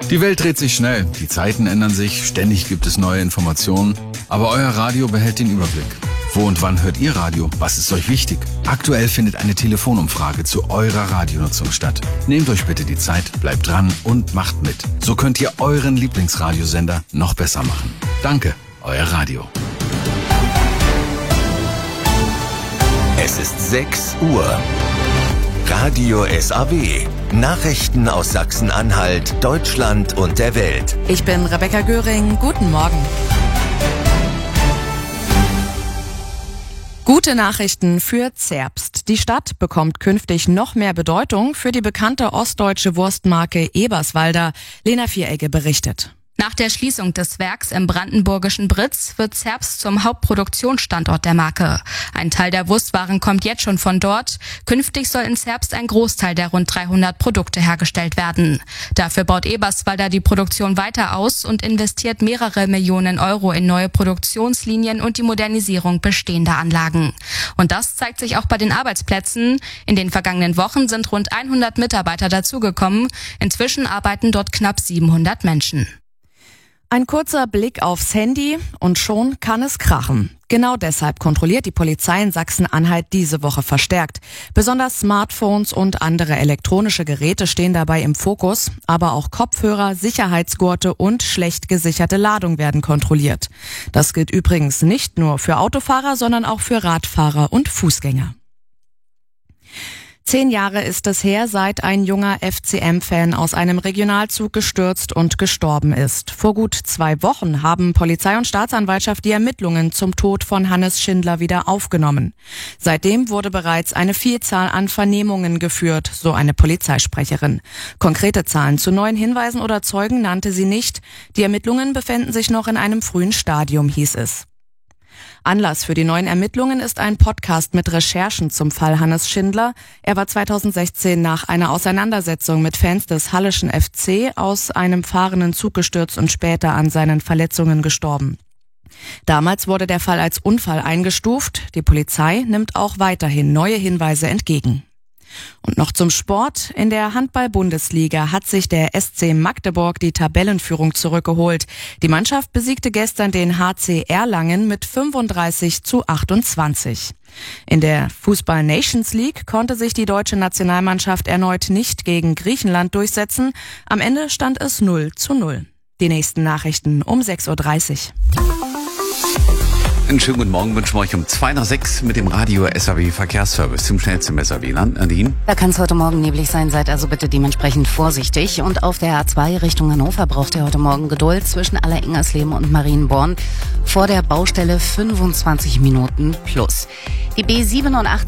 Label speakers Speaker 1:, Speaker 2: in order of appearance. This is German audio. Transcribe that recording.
Speaker 1: Die Welt dreht sich schnell, die Zeiten ändern sich, ständig gibt es neue Informationen, aber euer Radio behält den Überblick. Wo und wann hört ihr Radio? Was ist euch wichtig? Aktuell findet eine Telefonumfrage zu eurer Radionutzung statt. Nehmt euch bitte die Zeit, bleibt dran und macht mit. So könnt ihr euren Lieblingsradiosender noch besser machen. Danke, euer Radio.
Speaker 2: Es ist 6 Uhr. Radio SAW. Nachrichten aus Sachsen-Anhalt, Deutschland und der Welt.
Speaker 3: Ich bin Rebecca Göring. Guten Morgen. Gute Nachrichten für Zerbst. Die Stadt bekommt künftig noch mehr Bedeutung für die bekannte ostdeutsche Wurstmarke Eberswalder. Lena Vieregge berichtet.
Speaker 4: Nach der Schließung des Werks im brandenburgischen Britz wird Zerbst zum Hauptproduktionsstandort der Marke. Ein Teil der Wurstwaren kommt jetzt schon von dort. Künftig soll in Zerbst ein Großteil der rund 300 Produkte hergestellt werden. Dafür baut Eberswalder die Produktion weiter aus und investiert mehrere Millionen Euro in neue Produktionslinien und die Modernisierung bestehender Anlagen. Und das zeigt sich auch bei den Arbeitsplätzen. In den vergangenen Wochen sind rund 100 Mitarbeiter dazugekommen. Inzwischen arbeiten dort knapp 700 Menschen.
Speaker 3: Ein kurzer Blick aufs Handy und schon kann es krachen. Genau deshalb kontrolliert die Polizei in Sachsen-Anhalt diese Woche verstärkt. Besonders Smartphones und andere elektronische Geräte stehen dabei im Fokus, aber auch Kopfhörer, Sicherheitsgurte und schlecht gesicherte Ladung werden kontrolliert. Das gilt übrigens nicht nur für Autofahrer, sondern auch für Radfahrer und Fußgänger. 10 Jahre ist es her, seit ein junger FCM-Fan aus einem Regionalzug gestürzt und gestorben ist. Vor gut 2 Wochen haben Polizei und Staatsanwaltschaft die Ermittlungen zum Tod von Hannes Schindler wieder aufgenommen. Seitdem wurde bereits eine Vielzahl an Vernehmungen geführt, so eine Polizeisprecherin. Konkrete Zahlen zu neuen Hinweisen oder Zeugen nannte sie nicht. Die Ermittlungen befänden sich noch in einem frühen Stadium, hieß es. Anlass für die neuen Ermittlungen ist ein Podcast mit Recherchen zum Fall Hannes Schindler. Er war 2016 nach einer Auseinandersetzung mit Fans des Halleschen FC aus einem fahrenden Zug gestürzt und später an seinen Verletzungen gestorben. Damals wurde der Fall als Unfall eingestuft. Die Polizei nimmt auch weiterhin neue Hinweise entgegen. Und noch zum Sport. In der Handball-Bundesliga hat sich der SC Magdeburg die Tabellenführung zurückgeholt. Die Mannschaft besiegte gestern den HC Erlangen mit 35:28. In der Fußball Nations League konnte sich die deutsche Nationalmannschaft erneut nicht gegen Griechenland durchsetzen. Am Ende stand es 0:0. Die nächsten Nachrichten um 6:30 Uhr.
Speaker 5: Einen schönen guten Morgen wünschen wir euch um 5:02 mit dem Radio SAW Verkehrsservice zum schnellsten SAW-Land. Nadine?
Speaker 6: Da kann es heute Morgen neblig sein, seid also bitte dementsprechend vorsichtig. Und auf der A2 Richtung Hannover braucht ihr heute Morgen Geduld zwischen Alleringersleben und Marienborn. Vor der Baustelle 25 Minuten plus. Die B87